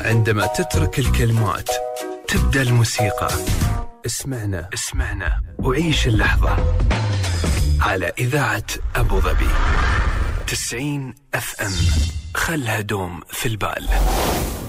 عندما تترك الكلمات تبدأ الموسيقى. اسمعنا وعيش اللحظة على إذاعة أبو ظبي 90 FM. خلها دوم في البال.